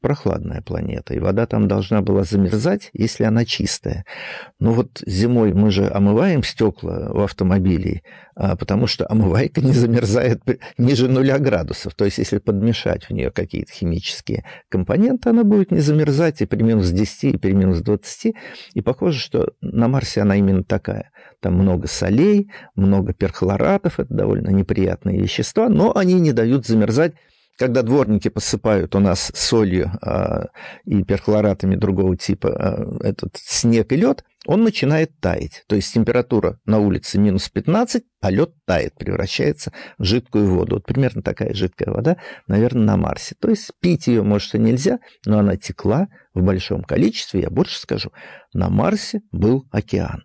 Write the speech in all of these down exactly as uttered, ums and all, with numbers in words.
прохладная планета, и вода там должна была замерзать, если она чистая. Но вот зимой мы же омываем стекла в автомобиле, потому что омывайка не замерзает ниже нуля градусов. То есть, если подмешать в нее какие-то химические компоненты, она будет не замерзать и при минус десяти, и при минус двадцати. И похоже, что на Марсе она именно такая. Там много солей, много перхлоратов, это довольно неприятные вещества, но они не дают замерзать. Когда дворники посыпают у нас солью а, и перхлоратами другого типа а, этот снег и лед, он начинает таять. То есть температура на улице минус пятнадцать, а лед тает, превращается в жидкую воду. Вот примерно такая жидкая вода, наверное, на Марсе. То есть пить ее, может, и нельзя, но она текла в большом количестве. Я больше скажу, на Марсе был океан.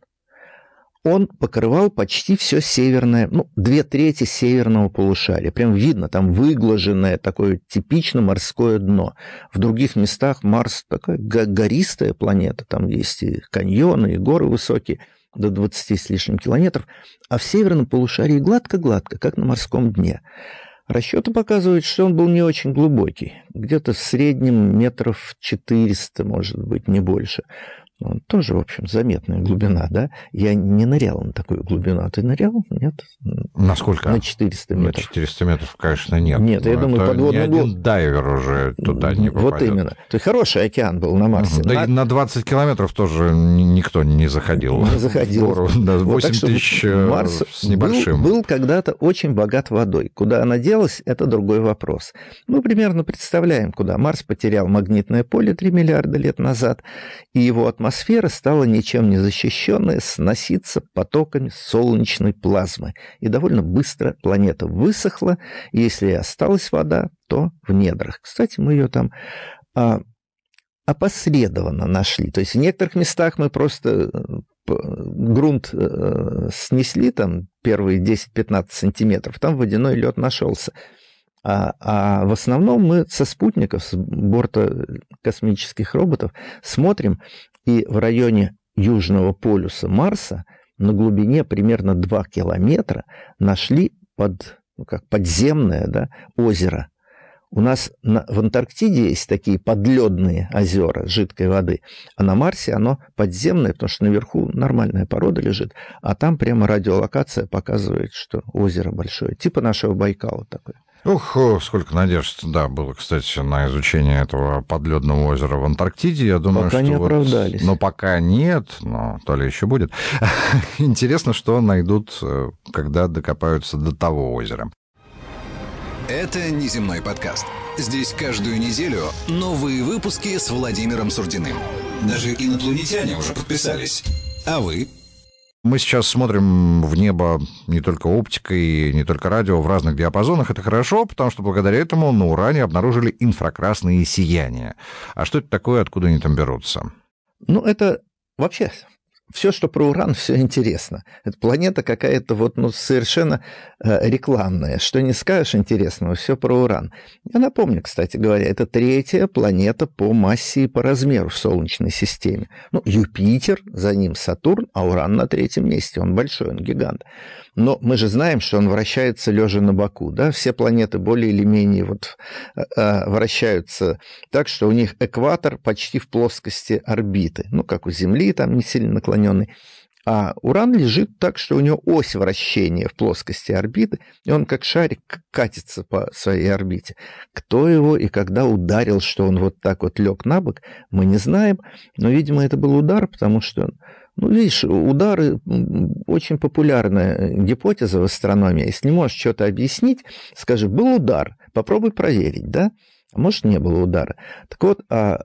Он покрывал почти все северное, ну, две трети северного полушария. Прям видно, там выглаженное такое типично морское дно. В других местах Марс такая гористая планета, там есть и каньоны, и горы высокие, до двадцати с лишним километров, а в северном полушарии гладко-гладко, как на морском дне. Расчеты показывают, что он был не очень глубокий, где-то в среднем метров четыреста, может быть, не больше. Ну, тоже, в общем, заметная глубина, да? Я не нырял на такую глубину. А ты нырял? Нет? Насколько? На четыреста метров. На четыреста метров, конечно, нет. Нет, я думаю, подводный ни один дайвер уже туда не попадет. Вот именно. То есть хороший океан был на Марсе. Да на... и на двадцать километров тоже никто не заходил. Не заходил. Гору, да, восемь вот, тысяч Марс с небольшим. Был, был когда-то очень богат водой. Куда она делась, это другой вопрос. Мы примерно представляем, куда. Марс потерял магнитное поле три миллиарда лет назад, и его атмосфера стала ничем не защищенная сноситься потоками солнечной плазмы. И довольно быстро планета высохла, и если и осталась вода, то в недрах. Кстати, мы ее там а, опосредованно нашли. То есть в некоторых местах мы просто грунт а, снесли, там первые десять-пятнадцать сантиметров, там водяной лед нашелся. А, а в основном мы со спутников, с борта космических роботов смотрим, и в районе южного полюса Марса на глубине примерно два километра нашли под, ну, как подземное, да, озеро. У нас на, в Антарктиде есть такие подледные озера жидкой воды, а на Марсе оно подземное, потому что наверху нормальная порода лежит, а там прямо радиолокация показывает, что озеро большое, типа нашего Байкала такое. Ух, сколько надежд, да, было, кстати, на изучение этого подледного озера в Антарктиде. Я думаю, пока что не вот, оправдались. Но пока нет, но то ли еще будет. Интересно, что найдут, когда докопаются до того озера. Это «Неземной подкаст». Здесь каждую неделю новые выпуски с Владимиром Сурдиным. Даже инопланетяне уже подписались. А вы? Мы сейчас смотрим в небо не только оптикой, не только радио, в разных диапазонах. Это хорошо, потому что благодаря этому на Уране обнаружили инфракрасные сияния. А что это такое, откуда они там берутся? Ну, это вообще... Все, что про Уран, все интересно. Это планета какая-то вот, ну, совершенно э, рекламная. Что не скажешь интересного, все про Уран. Я напомню, кстати говоря, это третья планета по массе и по размеру в Солнечной системе. Ну, Юпитер, за ним Сатурн, а Уран на третьем месте. Он большой, он гигант. Но мы же знаем, что он вращается лежа на боку, да? Все планеты более или менее вот э, вращаются так, что у них экватор почти в плоскости орбиты. Ну, как у Земли, там не сильно наклоненный. А Уран лежит так, что у него ось вращения в плоскости орбиты, и он как шарик катится по своей орбите. Кто его и когда ударил, что он вот так вот лег на бок, мы не знаем. Но, видимо, это был удар, потому что... Ну, видишь, удары очень популярная гипотеза в астрономии. Если не можешь что-то объяснить, скажи, был удар, попробуй проверить, да? А может, не было удара. Так вот, а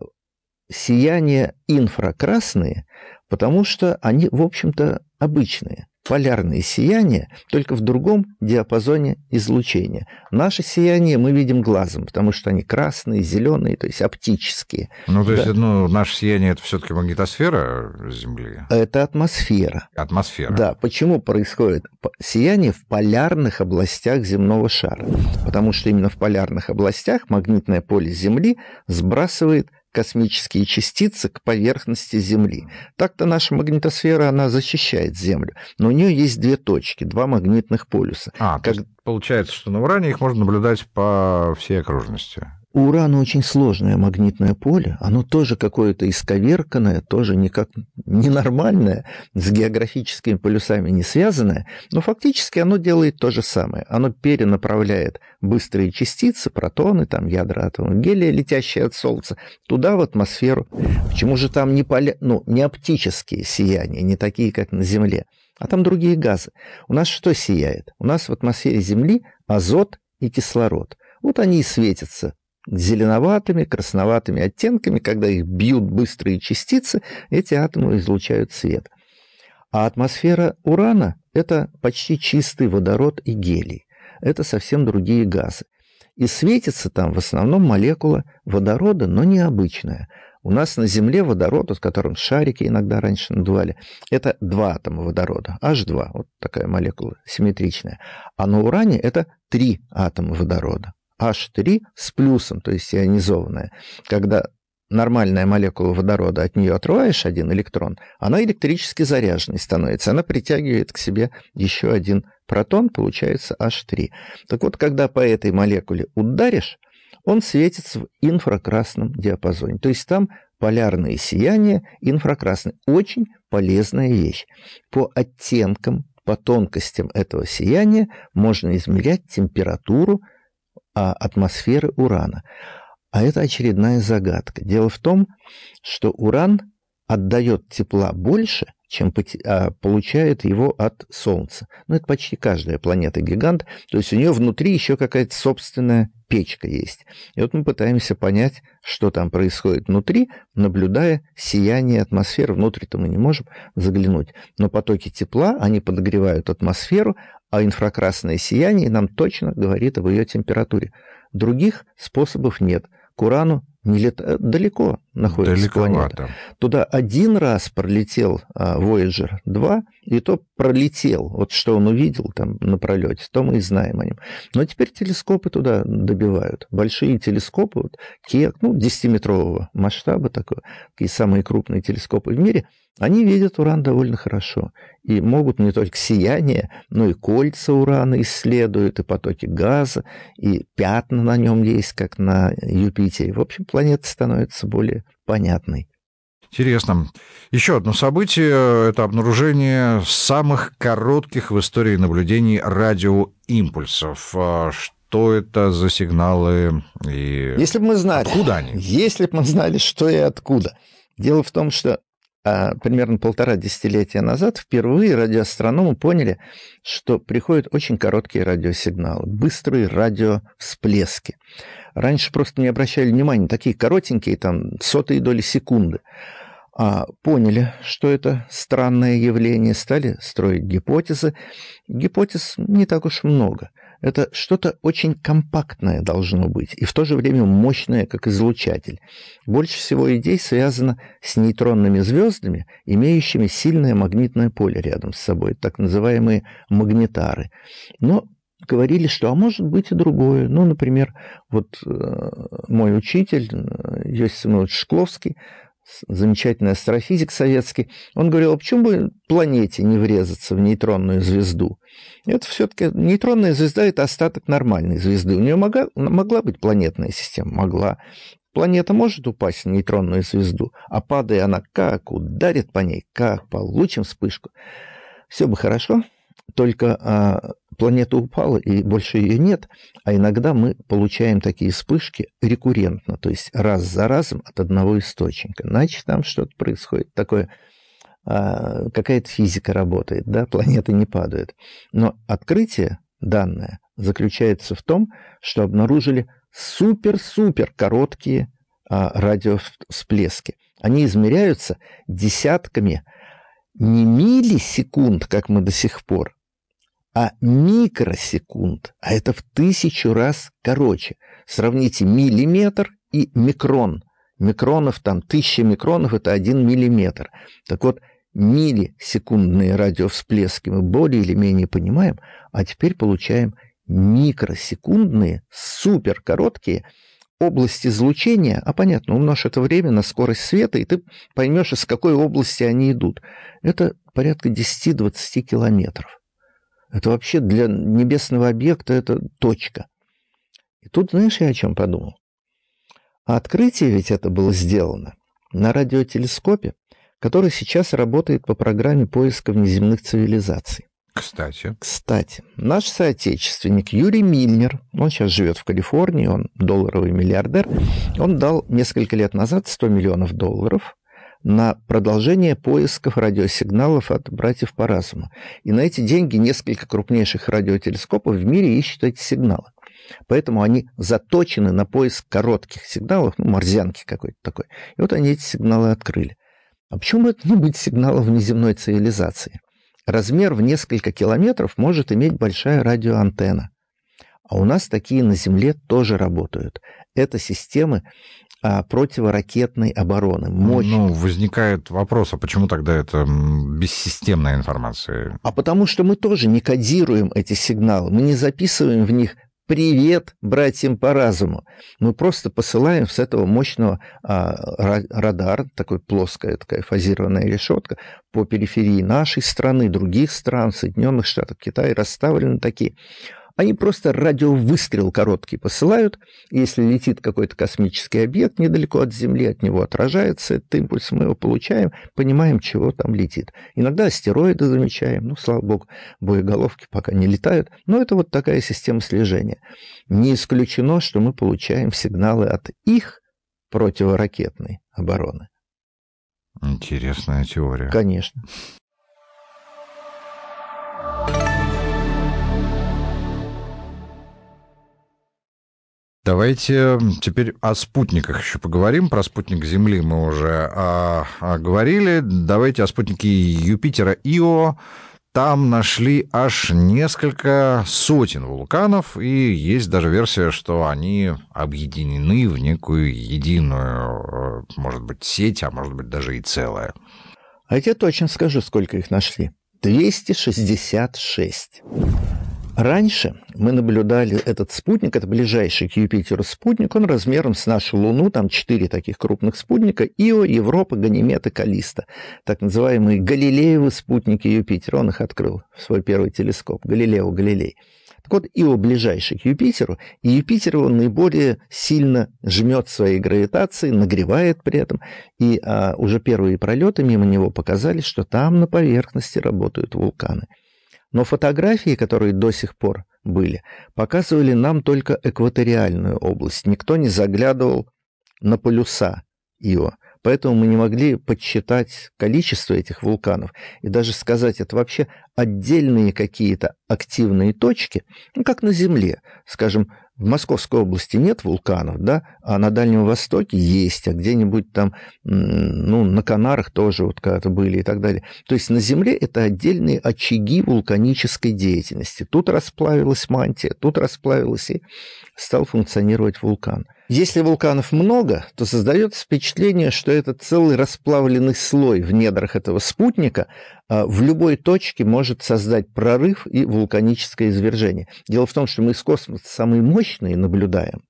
сияния инфракрасные, потому что они, в общем-то, обычные. Полярные сияния, только в другом диапазоне излучения. Наше сияние мы видим глазом, потому что они красные, зеленые, то есть оптические. Ну, то да. есть, ну, наше сияние — это все-таки магнитосфера Земли? Это атмосфера. Атмосфера. Да, почему происходит сияние в полярных областях земного шара? Потому что именно в полярных областях магнитное поле Земли сбрасывает космические частицы к поверхности Земли. Так-то наша магнитосфера, она защищает Землю, но у нее есть две точки, два магнитных полюса. А, как... то есть получается, что на Уране их можно наблюдать по всей окружности? у урана очень сложное магнитное поле, оно тоже какое-то исковерканное, тоже никак ненормальное, с географическими полюсами не связанное, но фактически оно делает то же самое. Оно перенаправляет быстрые частицы, протоны, там ядра атомов гелия, летящие от Солнца, туда, в атмосферу. Почему же там не, поля... ну, не оптические сияния, не такие, как на Земле, а там другие газы? У нас что сияет? У нас в атмосфере Земли азот и кислород. Вот они и светятся зеленоватыми, красноватыми оттенками, когда их бьют быстрые частицы, эти атомы излучают свет. А атмосфера урана – это почти чистый водород и гелий. Это совсем другие газы. И светится там в основном молекула водорода, но необычная. У нас на Земле водород, с которым шарики иногда раньше надували, это два атома водорода, эйч два, вот такая молекула симметричная. А на уране это три атома водорода. эйч три с плюсом, то есть ионизованная. Когда нормальная молекула водорода, от нее отрываешь один электрон, она электрически заряженной становится. Она притягивает к себе еще один протон, получается эйч три. Так вот, когда по этой молекуле ударишь, он светится в инфракрасном диапазоне. То есть там полярные сияния инфракрасные. Очень полезная вещь. По оттенкам, по тонкостям этого сияния можно измерять температуру а атмосферы урана. А это очередная загадка. Дело в том, что уран отдает тепла больше, чем получает его от Солнца. Ну, это почти каждая планета-гигант. То есть у нее внутри еще какая-то собственная печка есть. И вот мы пытаемся понять, что там происходит внутри, наблюдая сияние атмосферы. Внутрь-то мы не можем заглянуть. Но потоки тепла, они подогревают атмосферу, а инфракрасное сияние нам точно говорит об ее температуре. Других способов нет. К урану не лет... далеко находится планета. Туда один раз пролетел а, Voyager два, и то пролетел. Вот что он увидел там на пролете, то мы и знаем о нем. Но теперь телескопы туда добивают. Большие телескопы, вот, Кек, ну, десятиметрового масштаба, такой, такие самые крупные телескопы в мире, они видят уран довольно хорошо. И могут не только сияние, но и кольца урана исследуют, и потоки газа, и пятна на нем есть, как на Юпитере. В общем, планета становится более понятной. Интересно. Еще одно событие – это обнаружение самых коротких в истории наблюдений радиоимпульсов. Что это за сигналы и если бы мы знали, откуда они? Если бы мы знали, что и откуда. Дело в том, что а, примерно полтора десятилетия назад впервые радиоастрономы поняли, что приходят очень короткие радиосигналы, быстрые радиовсплески. Раньше просто не обращали внимания, такие коротенькие, там, сотые доли секунды. А поняли, что это странное явление, стали строить гипотезы. Гипотез не так уж много. Это что-то очень компактное должно быть, и в то же время мощное, как излучатель. Больше всего идей связано с нейтронными звездами, имеющими сильное магнитное поле рядом с собой, так называемые магнитары. Но говорили, что, а может быть и другое. Ну, например, вот э, мой учитель, Иосиф Семенович Шкловский, замечательный астрофизик советский, он говорил, а почему бы планете не врезаться в нейтронную звезду? Это все-таки нейтронная звезда – это остаток нормальной звезды. У нее могла, могла быть планетная система? Могла. Планета может упасть на нейтронную звезду, а падая она как ударит по ней, как получим вспышку. Все бы хорошо, только а, планета упала, и больше ее нет, а иногда мы получаем такие вспышки рекуррентно, то есть раз за разом от одного источника. Значит, там что-то происходит такое, а, какая-то физика работает, да, планеты не падают. Но открытие данное заключается в том, что обнаружили супер-супер короткие а, радиовсплески. Они измеряются десятками не миллисекунд, как мы до сих пор, а микросекунд, а это в тысячу раз короче. Сравните миллиметр и микрон. Микронов там, тысяча микронов – это один миллиметр. Так вот, миллисекундные радиовсплески мы более или менее понимаем, а теперь получаем микросекундные, суперкороткие области излучения, а понятно, умножь это время на скорость света, и ты поймешь, из какой области они идут. Это порядка десять-двадцать километров. Это вообще для небесного объекта это точка. И тут, знаешь, я о чем подумал? А открытие ведь это было сделано на радиотелескопе, который сейчас работает по программе поиска внеземных цивилизаций. Кстати. Кстати, наш соотечественник Юрий Мильнер, он сейчас живет в Калифорнии, он долларовый миллиардер, он дал несколько лет назад сто миллионов долларов на продолжение поисков радиосигналов от братьев по разуму. И на эти деньги несколько крупнейших радиотелескопов в мире ищут эти сигналы. Поэтому они заточены на поиск коротких сигналов, ну, морзянки какой-то такой. И вот они эти сигналы открыли. А почему это не быть сигналом внеземной цивилизации? Размер в несколько километров может иметь большая радиоантенна. А у нас такие на Земле тоже работают. Это системы а, противоракетной обороны. Мощные. Ну, возникает вопрос, а почему тогда это бессистемная информация? А потому что мы тоже не кодируем эти сигналы. Мы не записываем в них «Привет братьям по разуму». Мы просто посылаем с этого мощного а, радар, такой плоская такая фазированная решетка, по периферии нашей страны, других стран, Соединенных Штатов, Китая, расставлены такие. Они просто радиовыстрел короткий посылают, и если летит какой-то космический объект недалеко от Земли, от него отражается этот импульс, мы его получаем, понимаем, чего там летит. Иногда астероиды замечаем, ну, слава богу, боеголовки пока не летают, но это вот такая система слежения. Не исключено, что мы получаем сигналы от их противоракетной обороны. Интересная теория. Конечно. Давайте теперь о спутниках еще поговорим. Про спутник Земли мы уже а, а, говорили. Давайте о спутнике Юпитера Ио. Там нашли аж несколько сотен вулканов, и есть даже версия, что они объединены в некую единую, может быть, сеть, а может быть, даже и целая. А я тебе точно скажу, сколько их нашли. двести шестьдесят шесть. Раньше мы наблюдали этот спутник, это ближайший к Юпитеру спутник, он размером с нашу Луну, там четыре таких крупных спутника, Ио, Европа, Ганимед и Каллиста, так называемые Галилеевы спутники Юпитера, он их открыл в свой первый телескоп, Галилео Галилей. Так вот, Ио ближайший к Юпитеру, и Юпитер его наиболее сильно жмет своей гравитацией, нагревает при этом, и а, уже первые пролеты мимо него показали, что там на поверхности работают вулканы. Но фотографии, которые до сих пор были, показывали нам только экваториальную область. Никто не заглядывал на полюса Ио. Поэтому мы не могли подсчитать количество этих вулканов и даже сказать, это вообще отдельные какие-то активные точки, ну, как на Земле. Скажем, в Московской области нет вулканов, да, а на Дальнем Востоке есть, а где-нибудь там, ну, на Канарах тоже вот когда-то были и так далее. То есть на Земле это отдельные очаги вулканической деятельности. Тут расплавилась мантия, тут расплавилась и стал функционировать вулкан. Если вулканов много, то создается впечатление, что это целый расплавленный слой в недрах этого спутника в любой точке может создать прорыв и вулканическое извержение. Дело в том, что мы из космоса самые мощные наблюдаем,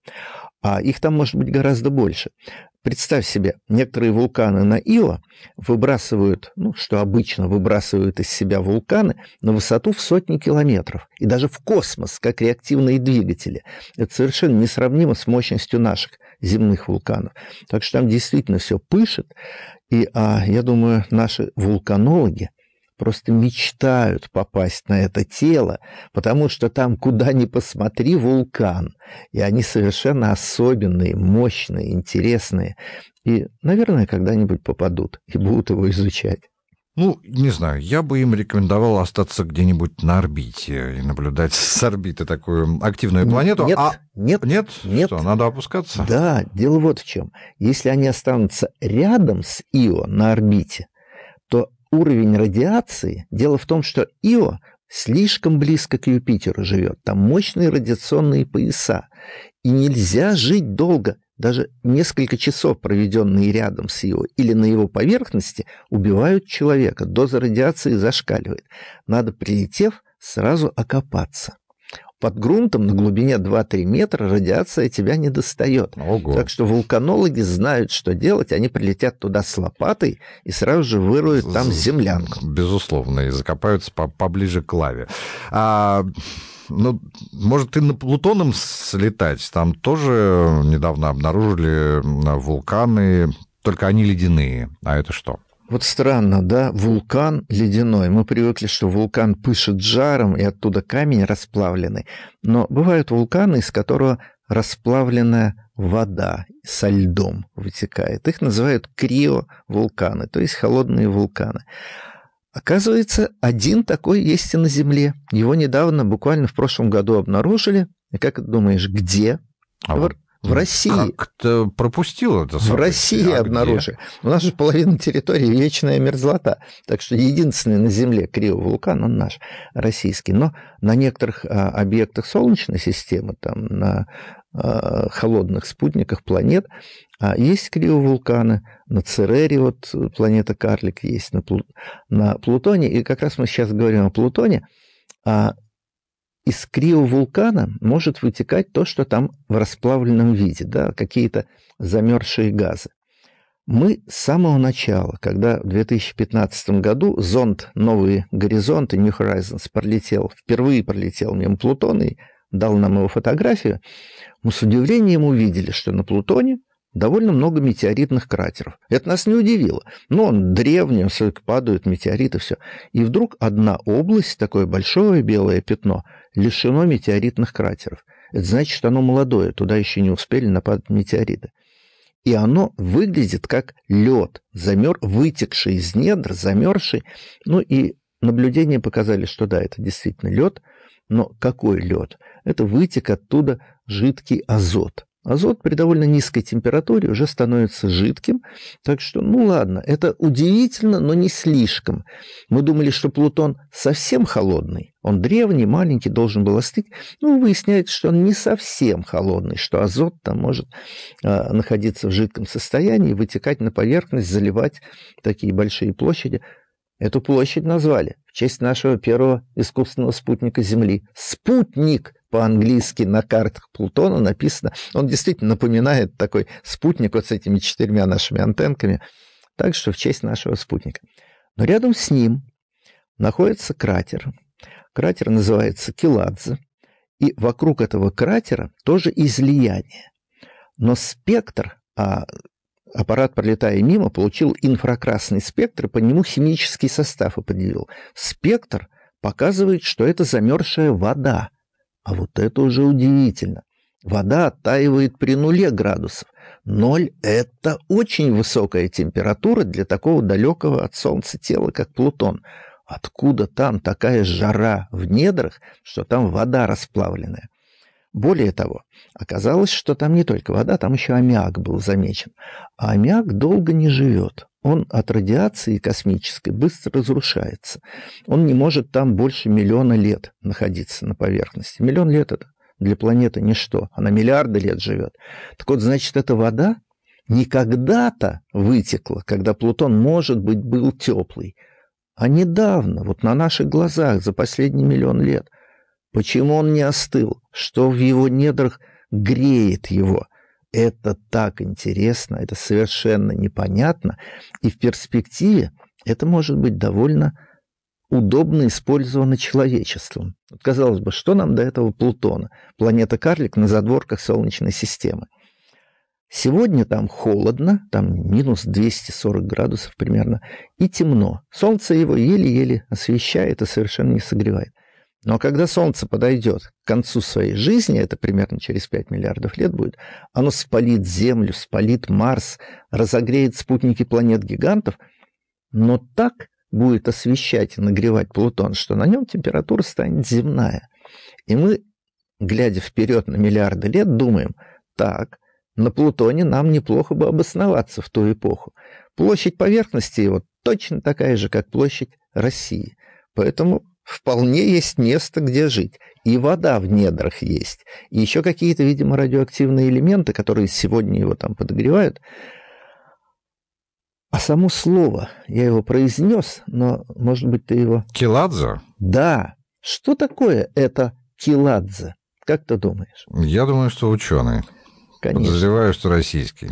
а их там может быть гораздо больше. Представь себе, некоторые вулканы на Ио выбрасывают, ну, что обычно выбрасывают из себя вулканы, на высоту в сотни километров. И даже в космос, как реактивные двигатели. Это совершенно несравнимо с мощностью наших земных вулканов. Так что там действительно все пышет. И а, я думаю, наши вулканологи просто мечтают попасть на это тело, потому что там, куда ни посмотри, вулкан. И они совершенно особенные, мощные, интересные. И, наверное, когда-нибудь попадут и будут его изучать. Ну, не знаю, я бы им рекомендовал остаться где-нибудь на орбите и наблюдать с орбиты такую активную планету. Нет, а... нет, нет, нет. Что, надо опускаться? Да, дело вот в чем. Если они останутся рядом с Ио на орбите, то уровень радиации... Дело в том, что Ио слишком близко к Юпитеру живет. Там мощные радиационные пояса. И нельзя жить долго. Даже несколько часов, проведенные рядом с Ио или на его поверхности, убивают человека. Доза радиации зашкаливает. Надо, прилетев, сразу окопаться. Под грунтом на глубине два-три метра радиация тебя не достает. Ого. Так что вулканологи знают, что делать. Они прилетят туда с лопатой и сразу же выроют там землянку. Безусловно, и закопаются поближе к лаве. А... ну, может, и на Плутоном слетать? Там тоже недавно обнаружили вулканы, только они ледяные. А это что? Вот странно, да, вулкан ледяной. Мы привыкли, что вулкан пышет жаром, и оттуда камень расплавленный. Но бывают вулканы, из которого расплавленная вода со льдом вытекает. Их называют криовулканы, то есть холодные вулканы. Оказывается, один такой есть и на Земле. Его недавно, буквально в прошлом году, обнаружили. И как ты думаешь, где? А в, вот в России. Как-то пропустил это событие. В России а обнаружили. У нас же половина территории вечная мерзлота. Так что единственный на Земле криовулкан, он наш, российский. Но на некоторых а, объектах Солнечной системы, там, на а, холодных спутниках планет, а, есть криовулканы. На Церере вот планета-карлик есть, на, Плу... на Плутоне. И как раз мы сейчас говорим о Плутоне. А из криовулкана может вытекать то, что там в расплавленном виде, да, какие-то замерзшие газы. Мы с самого начала, когда в две тысячи пятнадцатом году зонд «Новые горизонты» New Horizons пролетел, впервые пролетел мимо Плутона и дал нам его фотографию, мы с удивлением увидели, что на Плутоне довольно много метеоритных кратеров. Это нас не удивило. Но он древний, все-таки падают метеориты, все. И вдруг одна область, такое большое белое пятно, лишено метеоритных кратеров. Это значит, что оно молодое, туда еще не успели нападать метеориты. И оно выглядит как лед, замер, вытекший из недр, замерзший. Ну и наблюдения показали, что да, это действительно лед. Но какой лед? Это вытек оттуда жидкий азот. Азот при довольно низкой температуре уже становится жидким, так что, ну ладно, это удивительно, но не слишком. Мы думали, что Плутон совсем холодный, он древний, маленький, должен был остыть, но выясняется, что он не совсем холодный, что азот там может а, находиться в жидком состоянии, вытекать на поверхность, заливать такие большие площади. Эту площадь назвали в честь нашего первого искусственного спутника Земли. Спутник по-английски на картах Плутона написано. Он действительно напоминает такой спутник вот с этими четырьмя нашими антенками. Так что в честь нашего спутника. Но рядом с ним находится кратер. Кратер называется Келадзе. И вокруг этого кратера тоже излияние. Но спектр... А аппарат, пролетая мимо, получил инфракрасный спектр, и по нему химический состав определил. Спектр показывает, что это замерзшая вода. А вот это уже удивительно. Вода оттаивает при нуле градусов. Ноль – это очень высокая температура для такого далекого от Солнца тела, как Плутон. Откуда там такая жара в недрах, что там вода расплавленная? Более того, оказалось, что там не только вода, там еще аммиак был замечен. А аммиак долго не живет. Он от радиации космической быстро разрушается. Он не может там больше миллиона лет находиться на поверхности. Миллион лет – это для планеты ничто. Она миллиарды лет живет. Так вот, значит, эта вода не когда-то вытекла, когда Плутон, может быть, был теплый, а недавно, вот на наших глазах, за последний миллион лет. Почему он не остыл? Что в его недрах греет его? Это так интересно, это совершенно непонятно. И в перспективе это может быть довольно удобно использовано человечеством. Вот, казалось бы, что нам до этого Плутона? Планета-карлик на задворках Солнечной системы. Сегодня там холодно, там минус двести сорок градусов примерно, и темно. Солнце его еле-еле освещает и совершенно не согревает. Но когда Солнце подойдет к концу своей жизни, это примерно через пять миллиардов лет будет, оно спалит Землю, спалит Марс, разогреет спутники планет-гигантов, но так будет освещать и нагревать Плутон, что на нем температура станет земная. И мы, глядя вперед на миллиарды лет, думаем, так, на Плутоне нам неплохо бы обосноваться в ту эпоху. Площадь поверхности его точно такая же, как площадь России. Поэтому вполне есть место, где жить. И вода в недрах есть. И еще какие-то, видимо, радиоактивные элементы, которые сегодня его там подогревают. А само слово, я его произнес, но, может быть, ты его... Келадзе? Да. Что такое это Келадзе? Как ты думаешь? Я думаю, что ученый. Конечно. Подозреваю, что российский.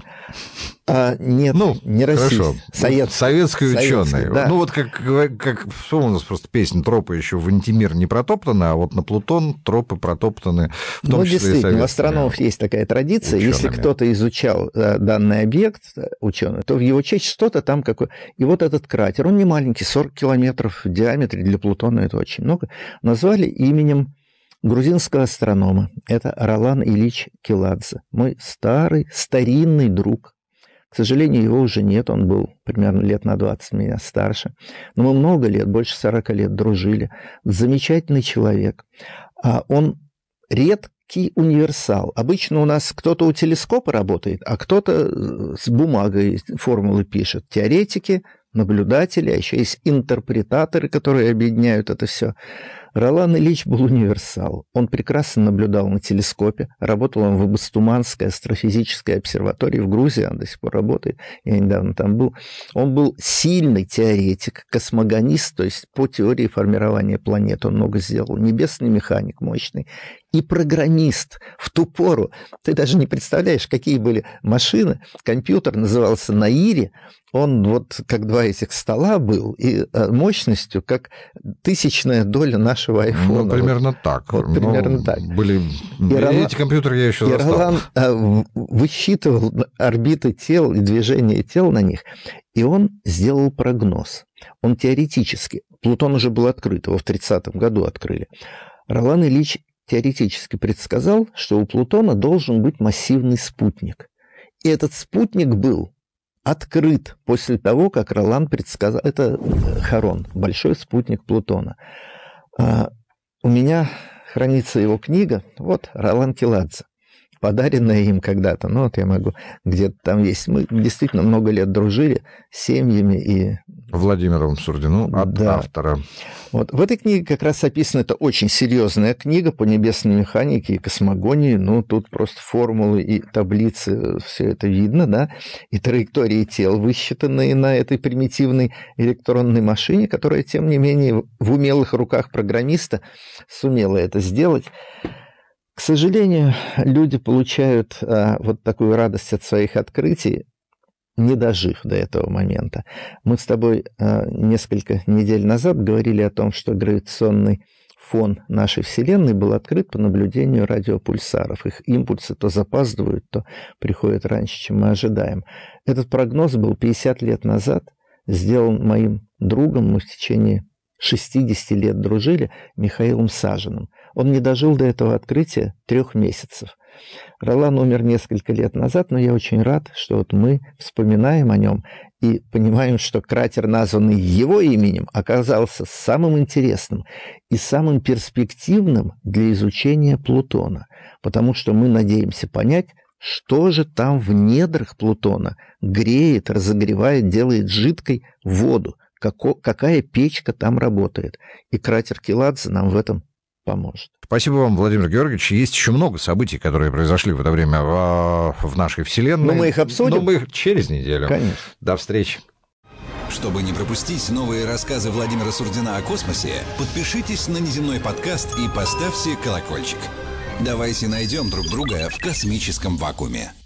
А, нет, ну, не российский. Хорошо. Совет... Советский ученый. Советский, да. Ну, вот как, как что у нас просто песня «Тропы» еще в антимир не протоптаны, а вот на Плутон тропы протоптаны, в том ну, числе и действительно, у астрономов есть такая традиция. Учеными. Если кто-то изучал данный объект, ученый, то в его честь что-то там какое. И вот этот кратер, он не маленький, сорок километров в диаметре, для Плутона это очень много, назвали именем грузинского астронома. Это Ролан Ильич Келадзе. Мой старый, старинный друг. К сожалению, его уже нет, он был примерно лет на двадцать меня старше. Но мы много лет, больше сорока лет дружили. Замечательный человек. А он редкий универсал. Обычно у нас кто-то у телескопа работает, а кто-то с бумагой формулы пишет. Теоретики, наблюдатели, а еще есть интерпретаторы, которые объединяют это все. Ролан Ильич был универсал. Он прекрасно наблюдал на телескопе. Работал он в Абастуманской астрофизической обсерватории в Грузии. Он до сих пор работает. Я недавно там был. Он был сильный теоретик, космогонист, то есть по теории формирования планет он много сделал. Небесный механик мощный. И программист в ту пору. Ты даже не представляешь, какие были машины. Компьютер назывался Наири. Он вот как два этих стола был, и мощностью как тысячная доля нашего айфона. Ну, примерно вот, так. Вот, примерно ну, так. Были... И Ролан... Эти компьютеры я еще и застал. Ролан а, высчитывал орбиты тел и движение тел на них, и он сделал прогноз. Он теоретически... Плутон уже был открыт, его в тридцатом году открыли. Ролан Ильич теоретически предсказал, что у Плутона должен быть массивный спутник. И этот спутник был открыт после того, как Ролан предсказал... Это Харон, большой спутник Плутона. А, у меня хранится его книга, вот, Ролан Келадзе, подаренная им когда-то. Ну, вот я могу, где-то там есть. Мы действительно много лет дружили с семьями и... Владимиром Сурдину от да. автора. Вот в этой книге как раз описана, это очень серьезная книга по небесной механике и космогонии. Ну, тут просто формулы и таблицы, все это видно, да, и траектории тел, высчитанные на этой примитивной электронной машине, которая, тем не менее, в умелых руках программиста сумела это сделать. К сожалению, люди получают а, вот такую радость от своих открытий, не дожив до этого момента. Мы с тобой а, несколько недель назад говорили о том, что гравитационный фон нашей Вселенной был открыт по наблюдению радиопульсаров. Их импульсы то запаздывают, то приходят раньше, чем мы ожидаем. Этот прогноз был пятьдесят лет назад, сделан моим другом, мы в течение шестьдесят лет дружили, Михаилом Сажиным. Он не дожил до этого открытия трех месяцев. Ролан умер несколько лет назад, но я очень рад, что вот мы вспоминаем о нем и понимаем, что кратер, названный его именем, оказался самым интересным и самым перспективным для изучения Плутона, потому что мы надеемся понять, что же там в недрах Плутона греет, разогревает, делает жидкой воду, како, какая печка там работает. И кратер Келадзе нам в этом поможет. Спасибо вам, Владимир Георгиевич. Есть еще много событий, которые произошли в это время в, в нашей Вселенной. Но мы их обсудим. Но мы их через неделю. Конечно. До встречи. Чтобы не пропустить новые рассказы Владимира Сурдина о космосе, подпишитесь на «Неземной подкаст» и поставьте колокольчик. Давайте найдем друг друга в космическом вакууме.